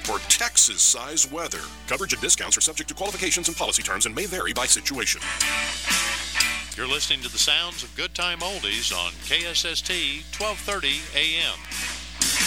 for Texas-size weather. Coverage and discounts are subject to qualifications and policy terms and may vary by situation. You're listening to the sounds of Good Time Oldies on KSST 1230 AM.